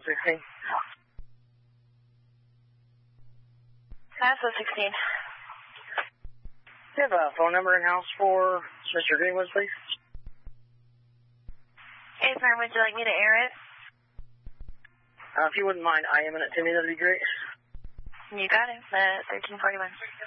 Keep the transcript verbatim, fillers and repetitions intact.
sixteen. Paso sixteen. Do you have a phone number in-house for Mister Greenwood, please? Hey, sir, would you like me to air it? Uh, if you wouldn't mind I M ing it to me, that'd be great. You got it. Uh, thirteen forty-one.